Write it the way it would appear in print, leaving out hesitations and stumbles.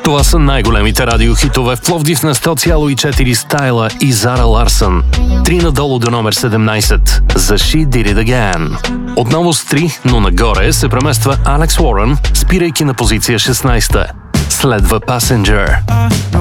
Това са най-големите радиохитове в Пловдив на 100,4 Стайла и Зара Ларсън. 3 надолу до номер 17 за She Did It Again. Отново с 3, но нагоре се премества Алекс Уорън, спирайки на позиция 16. Следва Passenger.